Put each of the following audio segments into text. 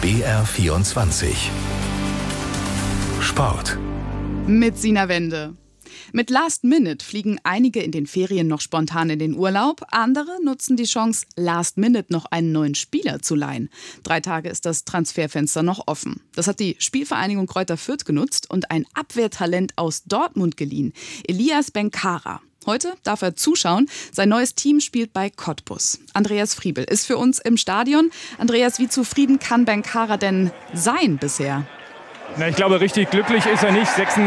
BR24 Sport. Mit Sina Wende. Mit Last Minute fliegen einige in den Ferien noch spontan in den Urlaub. Andere nutzen die Chance, Last Minute noch einen neuen Spieler zu leihen. 3 Tage ist das Transferfenster noch offen. Das hat die Spielvereinigung Greuther Fürth genutzt und ein Abwehrtalent aus Dortmund geliehen. Elias Benkara. Heute darf er zuschauen. Sein neues Team spielt bei Cottbus. Andreas Friebel ist für uns im Stadion. Andreas, wie zufrieden kann Benkara denn sein bisher? Na, ich glaube, richtig glücklich ist er nicht.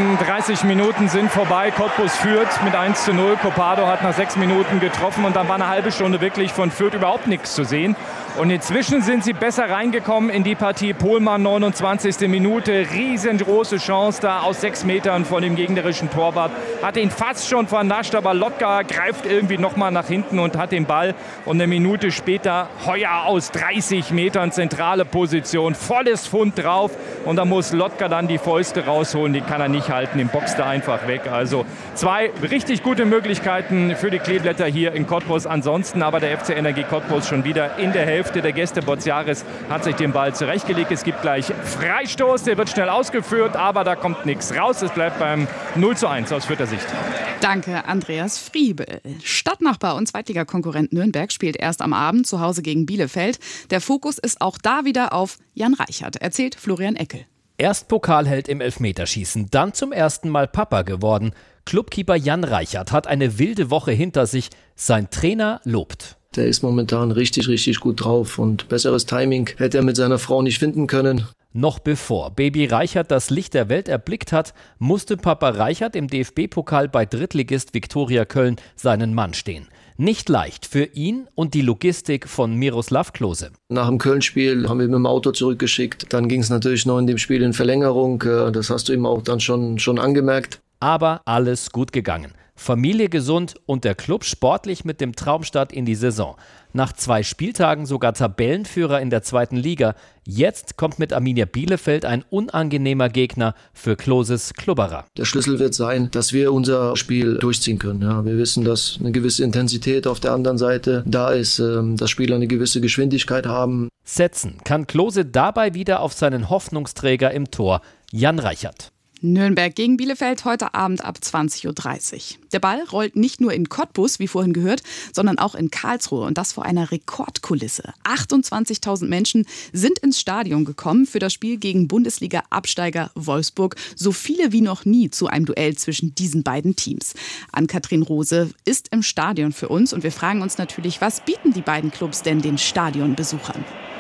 36 Minuten sind vorbei. Cottbus führt mit 1:0. Copado hat nach 6 Minuten getroffen und dann war eine halbe Stunde wirklich von Fürth überhaupt nichts zu sehen. Und inzwischen sind sie besser reingekommen in die Partie. Pohlmann, 29. Minute, riesengroße Chance da aus 6 Metern von dem gegnerischen Torwart. Hat ihn fast schon vernascht, aber Lotka greift irgendwie nochmal nach hinten und hat den Ball. Und eine Minute später Heuer aus 30 Metern, zentrale Position, volles Pfund drauf. Und da muss Lotka dann die Fäuste rausholen, die kann er nicht halten, den boxt er einfach weg. Also 2 richtig gute Möglichkeiten für die Kleeblätter hier in Cottbus. Ansonsten aber der FC Energie Cottbus schon wieder in der Hälfte der Gäste. Bozzaris hat sich den Ball zurechtgelegt. Es gibt gleich Freistoß, der wird schnell ausgeführt, aber da kommt nichts raus. Es bleibt beim 0:1 aus Fürther Sicht. Danke, Andreas Friebel. Stadtnachbar und Zweitligakonkurrent Nürnberg spielt erst am Abend zu Hause gegen Bielefeld. Der Fokus ist auch da wieder auf Jan Reichert, erzählt Florian Eckel. Erst Pokalheld im Elfmeterschießen, dann zum ersten Mal Papa geworden. Clubkeeper Jan Reichert hat eine wilde Woche hinter sich. Sein Trainer lobt. Der ist momentan richtig gut drauf und besseres Timing hätte er mit seiner Frau nicht finden können. Noch bevor Baby Reichert das Licht der Welt erblickt hat, musste Papa Reichert im DFB-Pokal bei Drittligist Viktoria Köln seinen Mann stehen. Nicht leicht für ihn und die Logistik von Miroslav Klose. Nach dem Köln-Spiel haben wir mit dem Auto zurückgeschickt. Dann ging es natürlich noch in dem Spiel in Verlängerung. Das hast du ihm auch dann schon angemerkt. Aber alles gut gegangen. Familie gesund und der Club sportlich mit dem Traumstart in die Saison. Nach 2 Spieltagen sogar Tabellenführer in der 2. Liga. Jetzt kommt mit Arminia Bielefeld ein unangenehmer Gegner für Kloses Klubberer. Der Schlüssel wird sein, dass wir unser Spiel durchziehen können. Ja, wir wissen, dass eine gewisse Intensität auf der anderen Seite da ist, dass Spieler eine gewisse Geschwindigkeit haben. Setzen kann Klose dabei wieder auf seinen Hoffnungsträger im Tor, Jan Reichert. Nürnberg gegen Bielefeld heute Abend ab 20:30 Uhr. Der Ball rollt nicht nur in Cottbus, wie vorhin gehört, sondern auch in Karlsruhe und das vor einer Rekordkulisse. 28.000 Menschen sind ins Stadion gekommen für das Spiel gegen Bundesliga-Absteiger Wolfsburg. So viele wie noch nie zu einem Duell zwischen diesen beiden Teams. Ann-Kathrin Rose ist im Stadion für uns und wir fragen uns natürlich, was bieten die beiden Clubs denn den Stadionbesuchern?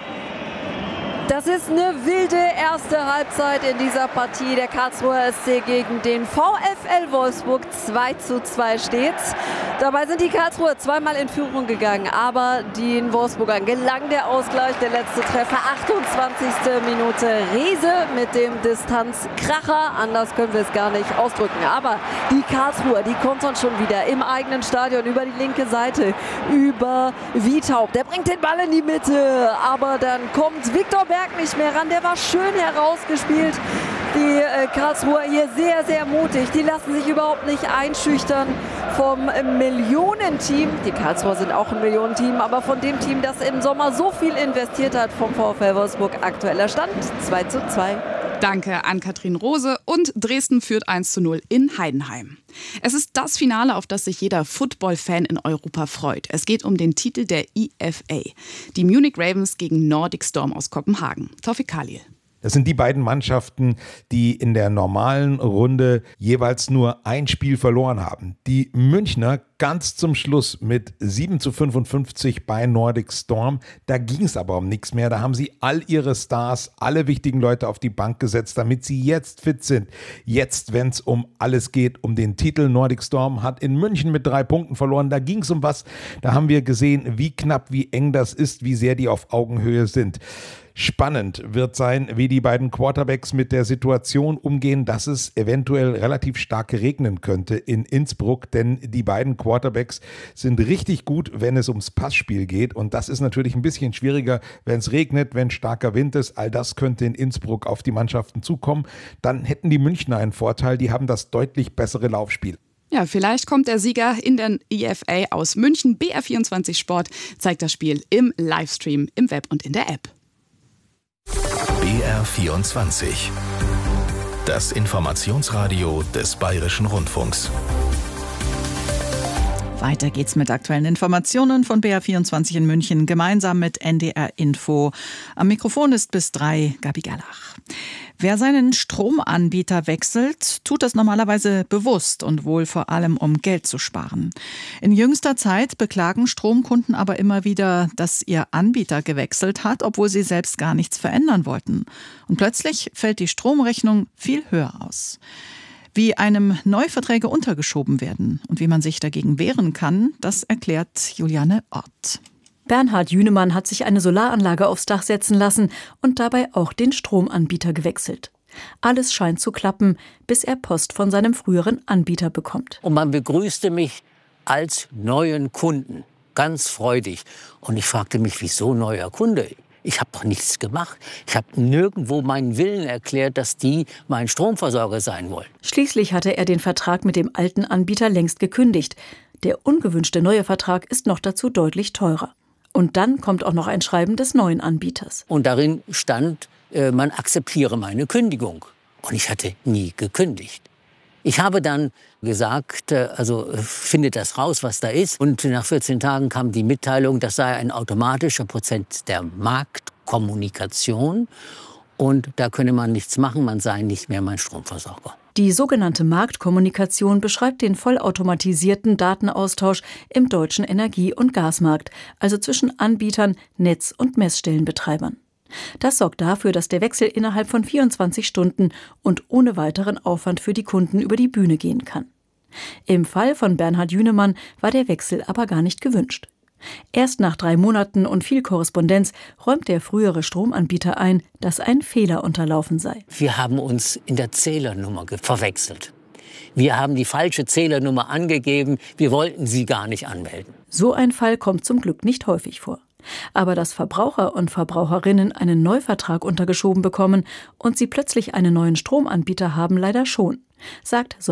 Das ist eine wilde erste Halbzeit in dieser Partie. Der Karlsruher SC gegen den VfL Wolfsburg. 2:2 steht's. Dabei sind die Karlsruher 2-mal in Führung gegangen. Aber den Wolfsburgern gelang der Ausgleich. Der letzte Treffer, 28. Minute. Riese mit dem Distanzkracher. Anders können wir es gar nicht ausdrücken. Aber die Karlsruher, die kontern schon wieder im eigenen Stadion über die linke Seite. Über Wiethaupt. Der bringt den Ball in die Mitte. Aber dann kommt Viktor Berg nicht mehr ran, der war schön herausgespielt. Die Karlsruher hier sehr mutig, die lassen sich überhaupt nicht einschüchtern vom Millionenteam. Die Karlsruher sind auch ein Millionenteam, aber von dem Team, das im Sommer so viel investiert hat, vom VfL Wolfsburg. Aktueller Stand 2:2. Danke an Ann-Kathrin Rose und Dresden führt 1:0 in Heidenheim. Es ist das Finale, auf das sich jeder Football-Fan in Europa freut. Es geht um den Titel der IFA. Die Munich Ravens gegen Nordic Storm aus Kopenhagen. Tawfik Khalil. Das sind die beiden Mannschaften, die in der normalen Runde jeweils nur ein Spiel verloren haben. Die Münchner ganz zum Schluss mit 7:55 bei Nordic Storm. Da ging es aber um nichts mehr. Da haben sie all ihre Stars, alle wichtigen Leute auf die Bank gesetzt, damit sie jetzt fit sind. Jetzt, wenn es um alles geht, um den Titel. Nordic Storm hat in München mit 3 Punkten verloren. Da ging es um was. Da haben wir gesehen, wie knapp, wie eng das ist, wie sehr die auf Augenhöhe sind. Spannend wird sein, wie die beiden Quarterbacks mit der Situation umgehen, dass es eventuell relativ stark regnen könnte in Innsbruck, denn die beiden Quarterbacks sind richtig gut, wenn es ums Passspiel geht und das ist natürlich ein bisschen schwieriger, wenn es regnet, wenn starker Wind ist. All das könnte in Innsbruck auf die Mannschaften zukommen. Dann hätten die Münchner einen Vorteil, die haben das deutlich bessere Laufspiel. Ja, vielleicht kommt der Sieger in der IFA aus München. BR24 Sport zeigt das Spiel im Livestream, im Web und in der App. BR24. Das Informationsradio des Bayerischen Rundfunks. Weiter geht's mit aktuellen Informationen von BR24 in München, gemeinsam mit NDR Info. Am Mikrofon ist bis 3 Gabi Gerlach. Wer seinen Stromanbieter wechselt, tut das normalerweise bewusst und wohl vor allem, um Geld zu sparen. In jüngster Zeit beklagen Stromkunden aber immer wieder, dass ihr Anbieter gewechselt hat, obwohl sie selbst gar nichts verändern wollten. Und plötzlich fällt die Stromrechnung viel höher aus. Wie einem Neuverträge untergeschoben werden und wie man sich dagegen wehren kann, das erklärt Juliane Ott. Bernhard Jünemann hat sich eine Solaranlage aufs Dach setzen lassen und dabei auch den Stromanbieter gewechselt. Alles scheint zu klappen, bis er Post von seinem früheren Anbieter bekommt. Und man begrüßte mich als neuen Kunden, ganz freudig. Und ich fragte mich, wieso neuer Kunde? Ich habe doch nichts gemacht. Ich habe nirgendwo meinen Willen erklärt, dass die mein Stromversorger sein wollen. Schließlich hatte er den Vertrag mit dem alten Anbieter längst gekündigt. Der ungewünschte neue Vertrag ist noch dazu deutlich teurer. Und dann kommt auch noch ein Schreiben des neuen Anbieters. Und darin stand, man akzeptiere meine Kündigung. Und ich hatte nie gekündigt. Ich habe dann gesagt, findet das raus, was da ist. Und nach 14 Tagen kam die Mitteilung, das sei ein automatischer Prozess der Marktkommunikation. Und da könne man nichts machen, man sei nicht mehr mein Stromversorger. Die sogenannte Marktkommunikation beschreibt den vollautomatisierten Datenaustausch im deutschen Energie- und Gasmarkt, also zwischen Anbietern, Netz- und Messstellenbetreibern. Das sorgt dafür, dass der Wechsel innerhalb von 24 Stunden und ohne weiteren Aufwand für die Kunden über die Bühne gehen kann. Im Fall von Bernhard Jünemann war der Wechsel aber gar nicht gewünscht. Erst nach 3 Monaten und viel Korrespondenz räumt der frühere Stromanbieter ein, dass ein Fehler unterlaufen sei. Wir haben uns in der Zählernummer verwechselt. Wir haben die falsche Zählernummer angegeben, wir wollten sie gar nicht anmelden. So ein Fall kommt zum Glück nicht häufig vor. Aber dass Verbraucher und Verbraucherinnen einen Neuvertrag untergeschoben bekommen und sie plötzlich einen neuen Stromanbieter haben, leider schon, sagt